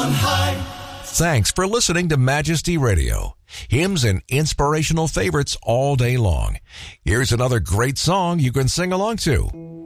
on high. Thanks for listening to Majesty Radio. Hymns and inspirational favorites all day long. Here's another great song you can sing along to.